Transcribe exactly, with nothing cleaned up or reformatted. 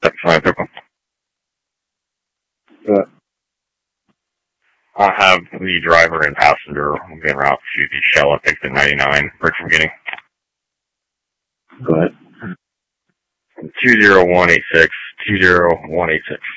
Second five, Purple. Good. I have the driver and passenger en route to the Shell at exit ninety-nine, bridge from Guinea. Go ahead. two zero one eight six, two zero one eight six.